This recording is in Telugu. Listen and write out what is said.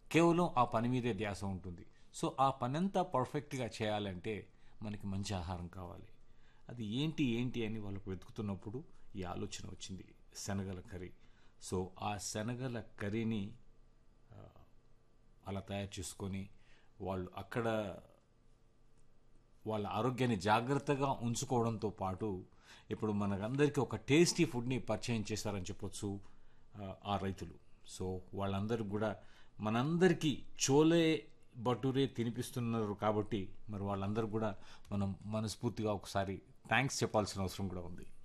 కేవలం ఆ పని మీదే ధ్యాస ఉంటుంది. సో ఆ పనంతా పర్ఫెక్ట్గా చేయాలంటే మనకి మంచి ఆహారం కావాలి. అది ఏంటి ఏంటి అని వాళ్ళకు వెతుకుతున్నప్పుడు ఈ ఆలోచన వచ్చింది, శనగల కర్రీ. సో ఆ శనగల కర్రీని అలా తయారు చేసుకొని వాళ్ళు అక్కడ వాళ్ళ ఆరోగ్యాన్ని జాగ్రత్తగా ఉంచుకోవడంతో పాటు ఇప్పుడు మనకందరికీ ఒక టేస్టీ ఫుడ్ని పరిచయం చేశారని చెప్పొచ్చు ఆ రైతులు. సో వాళ్ళందరూ కూడా మనందరికీ చోలే భటూరే తినిపిస్తున్నారు కాబట్టి మరి వాళ్ళందరూ కూడా మనం మనస్ఫూర్తిగా ఒకసారి థ్యాంక్స్ చెప్పాల్సిన అవసరం కూడా ఉంది.